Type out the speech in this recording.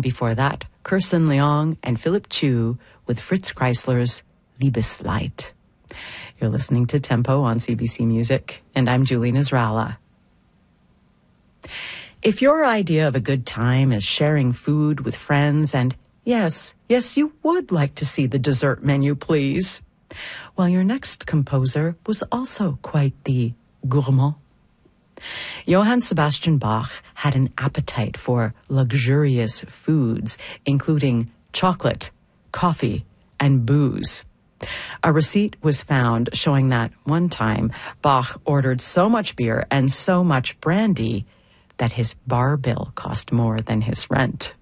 And before that, Kirsten Leong and Philip Chu with Fritz Kreisler's Liebesleid. You're listening to Tempo on CBC Music, and I'm Julie Nasrallah. If your idea of a good time is sharing food with friends and yes, you would like to see the dessert menu, please. Well, your next composer was also quite the gourmand. Johann Sebastian Bach had an appetite for luxurious foods, including chocolate, coffee, and booze. A receipt was found showing that one time Bach ordered so much beer and so much brandy that his bar bill cost more than his rent.